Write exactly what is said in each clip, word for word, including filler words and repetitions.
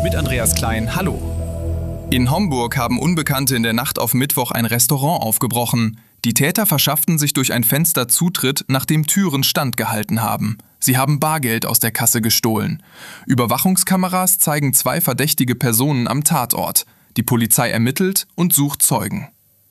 mit Andreas Klein. Hallo. In Homburg haben Unbekannte in der Nacht auf Mittwoch ein Restaurant aufgebrochen. Die Täter verschafften sich durch ein Fenster Zutritt, nachdem Türen standgehalten haben. Sie haben Bargeld aus der Kasse gestohlen. Überwachungskameras zeigen zwei verdächtige Personen am Tatort. Die Polizei ermittelt und sucht Zeugen.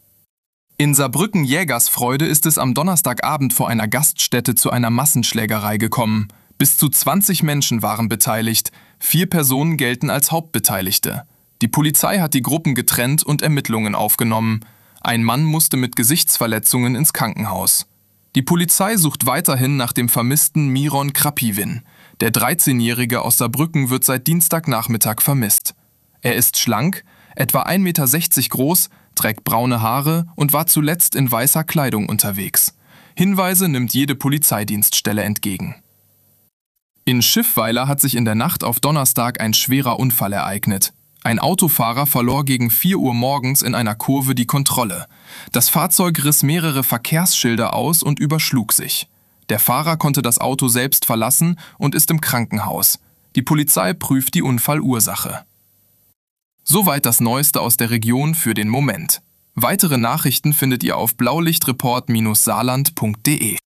In Saarbrücken-Jägersfreude ist es am Donnerstagabend vor einer Gaststätte zu einer Massenschlägerei gekommen. Bis zu zwanzig Menschen waren beteiligt. Vier Personen gelten als Hauptbeteiligte. Die Polizei hat die Gruppen getrennt und Ermittlungen aufgenommen. Ein Mann musste mit Gesichtsverletzungen ins Krankenhaus. Die Polizei sucht weiterhin nach dem vermissten Miron Krapivin. Der dreizehnjährige aus Saarbrücken wird seit Dienstagnachmittag vermisst. Er ist schlank, etwa ein Meter sechzig groß, trägt braune Haare und war zuletzt in weißer Kleidung unterwegs. Hinweise nimmt jede Polizeidienststelle entgegen. In Schiffweiler hat sich in der Nacht auf Donnerstag ein schwerer Unfall ereignet. Ein Autofahrer verlor gegen vier Uhr morgens in einer Kurve die Kontrolle. Das Fahrzeug riss mehrere Verkehrsschilder aus und überschlug sich. Der Fahrer konnte das Auto selbst verlassen und ist im Krankenhaus. Die Polizei prüft die Unfallursache. Soweit das Neueste aus der Region für den Moment. Weitere Nachrichten findet ihr auf blaulichtreport Bindestrich saarland Punkt de.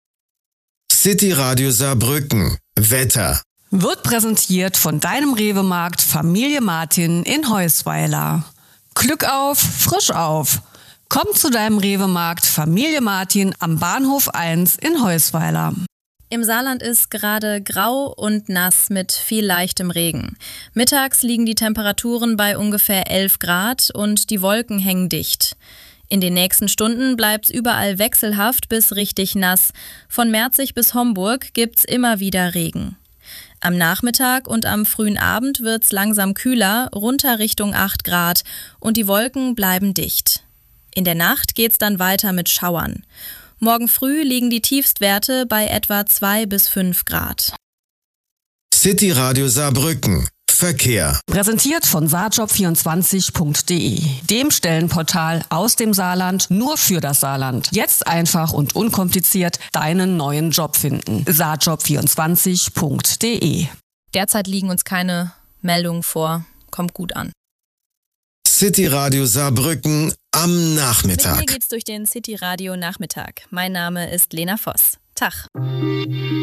City Radio Saarbrücken. Wetter. Wird präsentiert von deinem Rewe-Markt Familie Martin in Heusweiler. Glück auf, frisch auf. Komm zu deinem Rewe-Markt Familie Martin am Bahnhof eins in Heusweiler. Im Saarland ist gerade grau und nass mit viel leichtem Regen. Mittags liegen die Temperaturen bei ungefähr elf Grad und die Wolken hängen dicht. In den nächsten Stunden bleibt's überall wechselhaft bis richtig nass. Von Merzig bis Homburg gibt's immer wieder Regen. Am Nachmittag und am frühen Abend wird's langsam kühler, runter Richtung acht Grad und die Wolken bleiben dicht. In der Nacht geht's dann weiter mit Schauern. Morgen früh liegen die Tiefstwerte bei etwa zwei bis fünf Grad. City Radio Saarbrücken. Verkehr. Präsentiert von saarjob vierundzwanzig Punkt de, dem Stellenportal aus dem Saarland nur für das Saarland. Jetzt einfach und unkompliziert deinen neuen Job finden. saarjob vierundzwanzig Punkt de. Derzeit liegen uns keine Meldungen vor. Kommt gut an. City Radio Saarbrücken am Nachmittag. Mit mir geht's durch den City Radio Nachmittag. Mein Name ist Lena Voss. Tag.